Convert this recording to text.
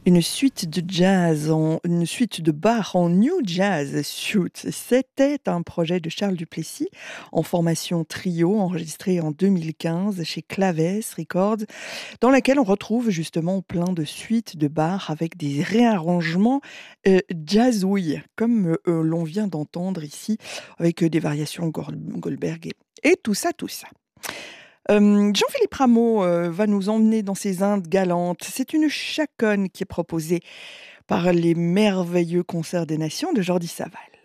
Une suite une suite de Bach en New Jazz Suite. C'était un projet de Charles Duplessis en formation trio enregistré en 2015 chez Claves Records, dans laquelle on retrouve justement plein de suites de Bach avec des réarrangements jazzouilles, comme l'on vient d'entendre ici, avec des variations Goldberg et tout ça, tout ça. Jean-Philippe Rameau, va nous emmener dans ces Indes galantes. C'est une chaconne qui est proposée par les merveilleux concerts des nations de Jordi Savall.